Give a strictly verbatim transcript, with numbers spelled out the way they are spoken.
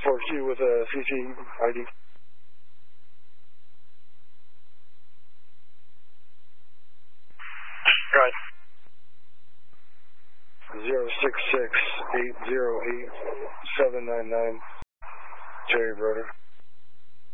four Q with a C C I D. Right. Zero six six eight zero eight seven nine nine. Jerry Broder.